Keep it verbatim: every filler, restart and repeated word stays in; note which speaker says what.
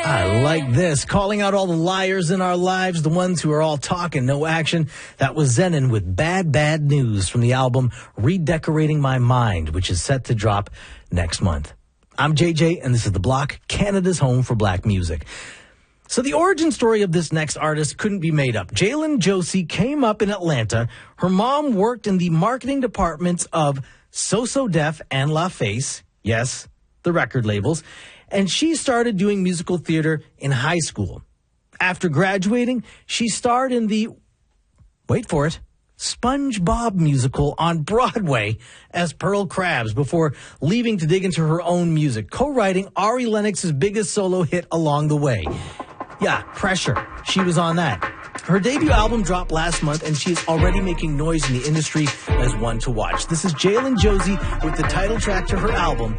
Speaker 1: I like this. Calling out all the liars in our lives, the ones who are all talk and no action. That was Zenon with Bad Bad News from the album Redecorating My Mind, which is set to drop next month. I'm J J, and this is The Block, Canada's home for black music. So the origin story of this next artist couldn't be made up. Jalen Josie came up in Atlanta. Her mom worked in the marketing departments of So So Def and La Face. Yes, the record labels. And she started doing musical theater in high school. After graduating, she starred in the, wait for it, SpongeBob musical on Broadway as Pearl Krabs before leaving to dig into her own music, co-writing Ari Lennox's biggest solo hit along the way. Yeah, Pressure. She was on that. Her debut album dropped last month, and she is already making noise in the industry as one to watch. This is Jalen Josie with the title track to her album,